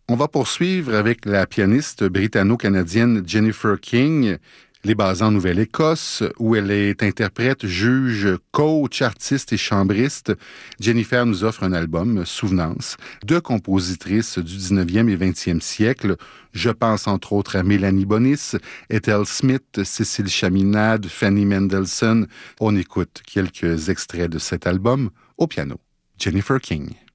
On va poursuivre avec la pianiste britanno-canadienne Jennifer King, les basée en Nouvelle-Écosse, où elle est interprète, juge, coach, artiste et chambriste. Jennifer nous offre un album, Souvenance, de compositrices du 19e et 20e siècle. Je pense entre autres à Mélanie Bonis, Ethel Smith, Cécile Chaminade, Fanny Mendelssohn. On écoute quelques extraits de cet album au piano. Jennifer King.